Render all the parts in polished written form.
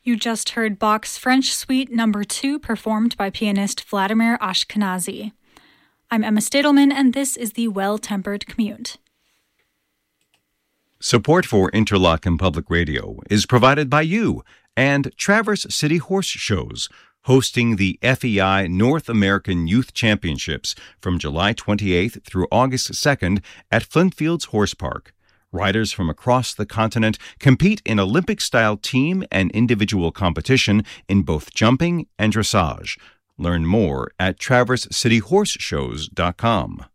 You just heard Bach's French Suite No. 2 performed by pianist Vladimir Ashkenazy. I'm Emma Stadelman, and this is the Well-Tempered Commute. Support for Interlochen Public Radio is provided by you and Traverse City Horse Shows, hosting the FEI North American Youth Championships from July 28th through August 2nd at Flintfields Horse Park. Riders from across the continent compete in Olympic-style team and individual competition in both jumping and dressage. Learn more at traversecityhorseshows.com.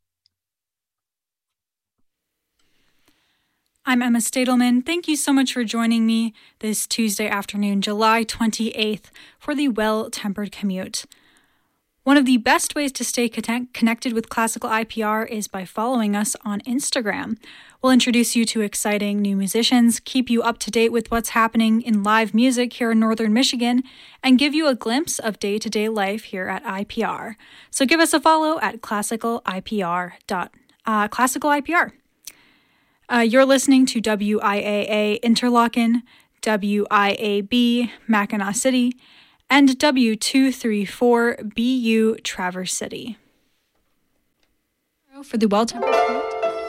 I'm Emma Stadelman. Thank you so much for joining me this Tuesday afternoon, July 28th, for the Well-Tempered Commute. One of the best ways to stay connected with classical IPR is by following us on Instagram. We'll introduce you to exciting new musicians, keep you up to date with what's happening in live music here in Northern Michigan, and give you a glimpse of day-to-day life here at IPR. So give us a follow at classical IPR. You're listening to WIAA Interlochen, WIAB Mackinac City, and W234BU Traverse City. For the Well-Tempered Commute.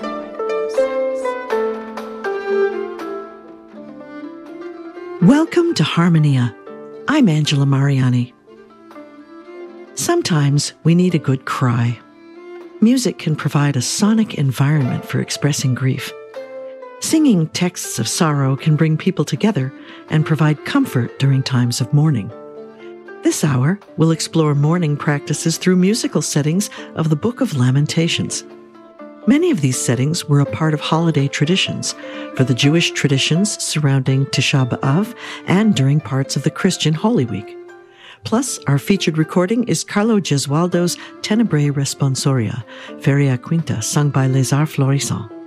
Welcome to Harmonia. I'm Angela Mariani. Sometimes we need a good cry. Music can provide a sonic environment for expressing grief. Singing texts of sorrow can bring people together and provide comfort during times of mourning. This hour, we'll explore mourning practices through musical settings of the Book of Lamentations. Many of these settings were a part of holiday traditions, for the Jewish traditions surrounding Tisha B'Av and during parts of the Christian Holy Week. Plus, our featured recording is Carlo Gesualdo's Tenebrae Responsoria, Feria Quinta, sung by Les Arts Florissants.